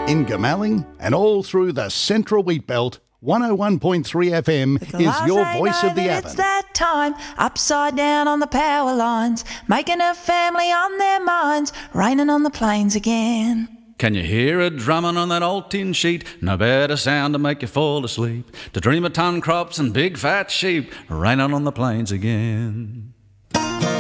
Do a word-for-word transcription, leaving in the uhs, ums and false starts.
In Goomalling and all through the Central Wheat Belt, one oh one point three F M is your voice of the Avon. It's that time, upside down on the power lines, making a family on their minds, raining on the plains again. Can you hear it drumming on that old tin sheet? No better sound to make you fall asleep, to dream of ton crops and big fat sheep, raining on the plains again.